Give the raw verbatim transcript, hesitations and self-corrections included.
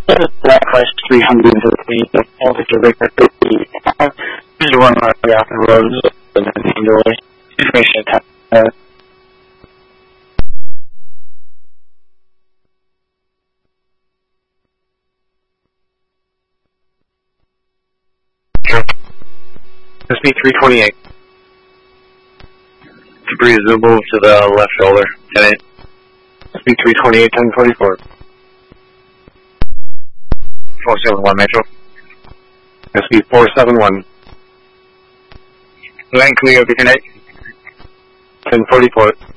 Blacklist three hundred fifty, Altice Victor fifty, one right off the road, and then handle information attack. S B three twenty-eight. Debris visible to the left shoulder. ten eight. S B three twenty-eight, ten forty-four. four seven one Metro. S B four seven one. Line clear, Beacon eight. ten forty-four.